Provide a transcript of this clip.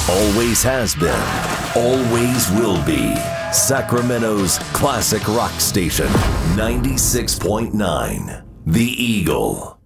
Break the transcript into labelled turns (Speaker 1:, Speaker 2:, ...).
Speaker 1: Always has been, always will be. Sacramento's classic rock station, 96.9, The Eagle.